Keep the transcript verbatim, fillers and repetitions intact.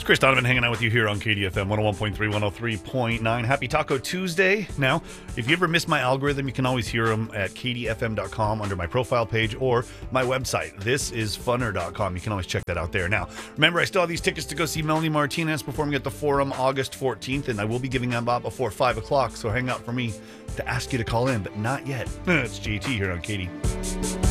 It's Chris Donovan hanging out with you here on K D F M one oh one point three, one oh three point nine. Happy Taco Tuesday. Now, if you ever miss my algorithm, you can always hear them at k d f m dot com under my profile page or my website, this is funner dot com. You can always check that out there. Now, remember, I still have these tickets to go see Melanie Martinez performing at the Forum August fourteenth, and I will be giving them out before five o'clock, so hang out for me to ask you to call in, but not yet. It's J T here on K D.